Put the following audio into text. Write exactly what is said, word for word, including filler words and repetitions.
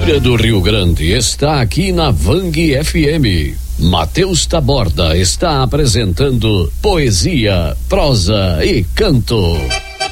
Cultura do Rio Grande está aqui na Vang F M. Matheus Taborda está apresentando poesia, prosa e canto.